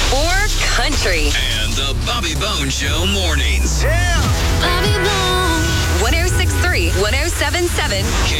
or country. And the Bobby Bone Show mornings. Bobby Bone. 106.3, 107.7.